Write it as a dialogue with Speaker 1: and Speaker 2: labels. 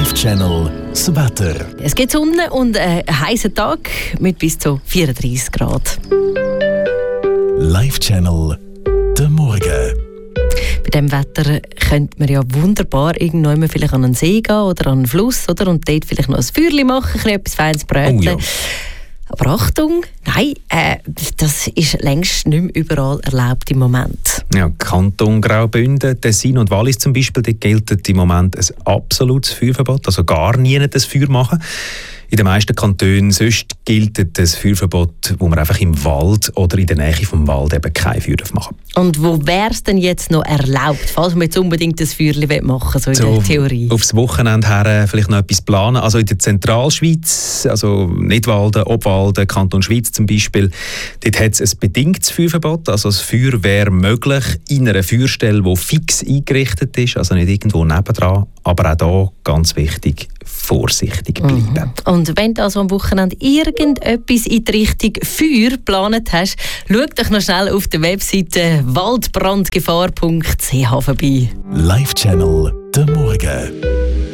Speaker 1: Live Channel das Wetter.
Speaker 2: Es gibt Sonne und einen heißen Tag mit bis zu 34 Grad.
Speaker 1: Live Channel der Morgen.
Speaker 2: Bei diesem Wetter könnte man ja wunderbar irgendwann vielleicht an einen See gehen oder an einen Fluss oder, und dort vielleicht noch ein Feuerchen machen, etwas Feines bröteln.
Speaker 1: Oh ja.
Speaker 2: Aber Achtung, nein, das ist längst nicht mehr überall erlaubt im Moment.
Speaker 3: Ja, Kanton Graubünden, Tessin und Wallis zum Beispiel, dort gilt im Moment ein absolutes Feuerverbot, also gar nie das Feuer machen. In den meisten Kantonen sonst gilt das Feuerverbot, wo man einfach im Wald oder in der Nähe vom Wald eben kein Feuer machen darf.
Speaker 2: Und wo wäre es denn jetzt noch erlaubt, falls man jetzt unbedingt das Feuerchen machen will, so in der Theorie?
Speaker 3: Aufs Wochenende her vielleicht noch etwas planen. Also in der Zentralschweiz, also Nidwalden, Obwalden, Kanton Schweiz zum Beispiel, dort hat es ein bedingtes Feuerverbot. Also das Feuer wäre möglich in einer Feuerstelle, die fix eingerichtet ist, also nicht irgendwo nebendran. Aber auch da ganz wichtig, vorsichtig bleiben.
Speaker 2: Und wenn du also am Wochenende irgendetwas in die Richtung Feuer geplant hast, schau doch noch schnell auf der Webseite waldbrandgefahr.ch vorbei.
Speaker 1: Live Channel der Morgen.